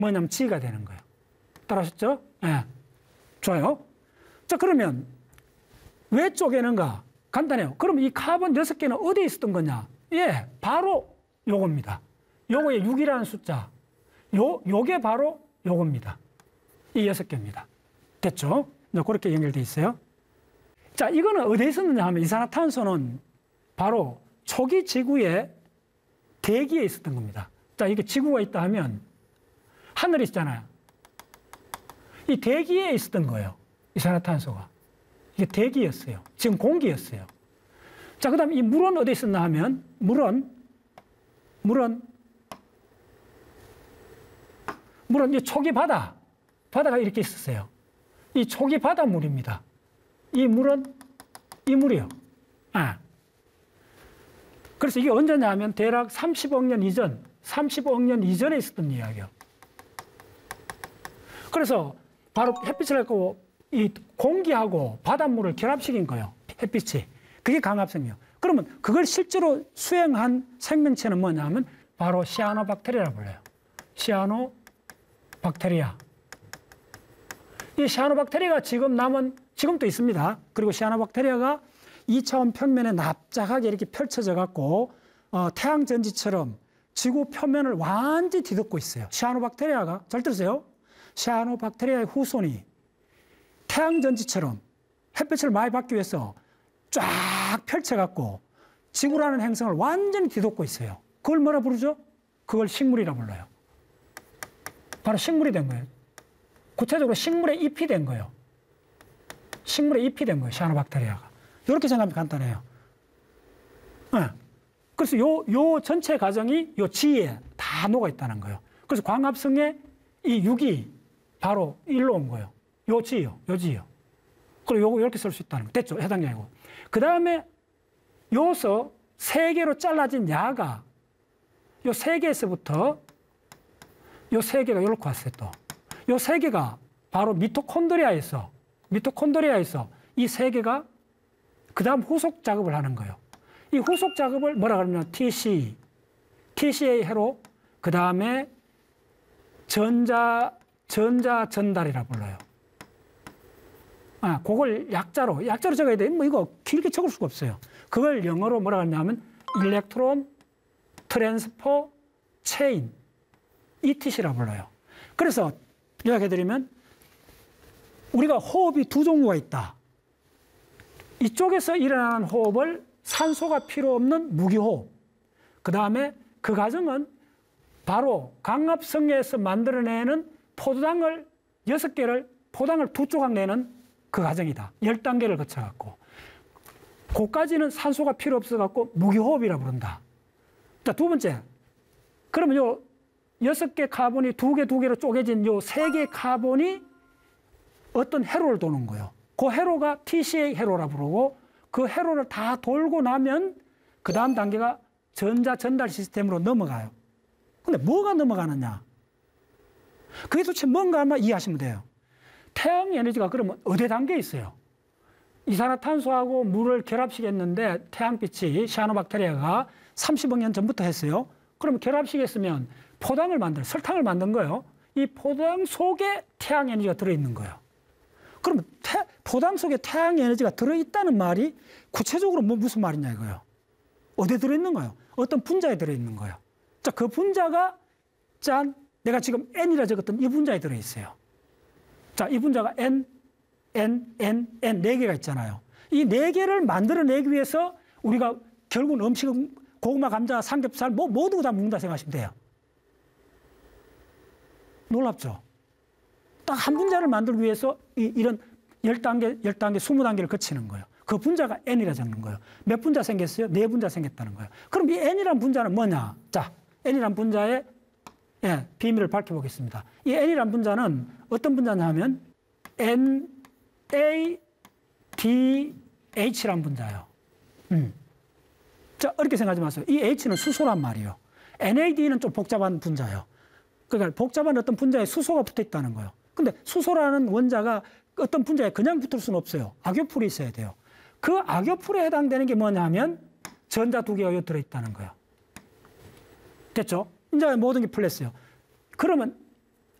뭐냐면 G가 되는 거예요. 따라하셨죠? 네. 좋아요. 자, 그러면 왜 쪼개는가? 간단해요. 그럼 이 카본 6개는 어디에 있었던 거냐? 예, 바로 요겁니다. 요거의 6이라는 숫자. 요게 바로 요겁니다. 이 6개입니다. 됐죠? 그렇게 연결되어 있어요. 자, 이거는 어디에 있었느냐 하면 이산화탄소는 바로 초기 지구의 대기에 있었던 겁니다. 자, 이게 지구가 있다 하면 하늘이 있잖아요. 이 대기에 있었던 거예요. 이산화탄소가. 이게 대기였어요. 지금 공기였어요. 자, 그 다음에 이 물은 어디에 있었나 하면 물은 이 초기 바다가 이렇게 있었어요. 이 초기 바다물입니다. 이 물은 이 물이요. 아. 그래서 이게 언제냐 하면 대략 30억 년 이전에 있었던 이야기예요. 그래서 바로 햇빛을 갖고 이 공기하고 바닷물을 결합시킨 거예요. 햇빛이. 그게 광합성이에요. 그러면 그걸 실제로 수행한 생명체는 뭐냐 하면 바로 시아노박테리아라고 불러요. 시아노박테리아. 이 시아노박테리아가 지금도 있습니다. 그리고 시아노박테리아가 2차원 평면에 납작하게 이렇게 펼쳐져 갖고 태양전지처럼 지구 표면을 완전히 뒤덮고 있어요. 시아노박테리아가, 잘 들으세요? 시아노박테리아의 후손이 태양전지처럼 햇빛을 많이 받기 위해서 쫙 펼쳐갖고 지구라는 행성을 완전히 뒤덮고 있어요. 그걸 뭐라 부르죠? 그걸 식물이라 불러요. 바로 식물이 된 거예요. 구체적으로 식물의 잎이 된 거예요. 식물의 잎이 된 거예요. 시아노박테리아가. 이렇게 생각하면 간단해요. 네. 그래서 요 전체 과정이 요 G에 다 녹아 있다는 거예요. 그래서 광합성의 이 6이 바로 일로 온 거예요. 요 G요. 그리고 요거 이렇게 쓸 수 있다는 거. 됐죠? 해당량이고. 그 다음에 요서 3개로 잘라진 야가 요 3개에서부터 요 3개가 이렇게 왔어요, 또. 요 3개가 바로 미토콘드리아에서 이 3개가 그 다음 후속 작업을 하는 거예요. 이 후속 작업을 뭐라 그러냐면 TCA 해로 그 다음에 전자 전달이라 불러요. 그걸 약자로 적어야 돼. 뭐 이거 길게 적을 수가 없어요. 그걸 영어로 뭐라 하냐면 일렉트론 트랜스퍼 체인 ETC라 불러요. 그래서 요약해드리면 우리가 호흡이 2종류가 있다. 이쪽에서 일어나는 호흡을 산소가 필요 없는 무기호흡. 그 다음에 그 과정은 바로 광합성에서 만들어내는 포도당을 6개를 포당을 2조각 내는 그 과정이다. 10단계를 거쳐갖고. 그까지는 산소가 필요 없어갖고 무기호흡이라 부른다. 자, 두 번째. 그러면 요 6개 카본이 2개로 쪼개진 요 3개 카본이 어떤 회로를 도는 거예요. 그 회로가 TCA 회로라 부르고 그 회로를 다 돌고 나면 그 다음 단계가 전자 전달 시스템으로 넘어가요. 근데 뭐가 넘어가느냐? 그게 도대체 뭔가만 이해하시면 돼요. 태양 에너지가 그러면 어디 단계에 있어요? 이산화탄소하고 물을 결합시켰는데 태양빛이 시아노박테리아가 30억 년 전부터 했어요. 그러면 결합시켰으면 설탕을 만든 거예요. 이 포도당 속에 태양 에너지가 들어있는 거예요. 그러면 포도당 속에 태양 에너지가 들어있다는 말이 구체적으로 무슨 말이냐 이거예요. 어디에 들어있는 거예요? 어떤 분자에 들어있는 거예요. 자, 그 분자가 내가 지금 N이라 적었던 이 분자에 들어있어요. 자, 이 분자가 N, 4개가 있잖아요. 이 4개를 만들어내기 위해서 우리가 결국은 음식은 고구마, 감자, 삼겹살 모두 다 먹는다 생각하시면 돼요. 놀랍죠? 딱 한 분자를 만들기 위해서 이런 10단계, 20단계를 거치는 거예요. 그 분자가 N이라 적는 거예요. 몇 분자 생겼어요? 4분자 생겼다는 거예요. 그럼 이 N이란 분자는 뭐냐? 자, N이란 분자의 비밀을 밝혀보겠습니다. 이 N이란 분자는 어떤 분자냐 하면 NADH란 분자예요. 자, 어렵게 생각하지 마세요. 이 H는 수소란 말이에요. NAD는 좀 복잡한 분자예요. 그러니까 복잡한 어떤 분자에 수소가 붙어 있다는 거예요. 근데 수소라는 원자가 어떤 분자에 그냥 붙을 수는 없어요. 악교풀이 있어야 돼요. 그 악교풀에 해당되는 게 뭐냐면 전자 2개가 들어있다는 거예요. 됐죠? 이제 모든 게 풀렸어요. 그러면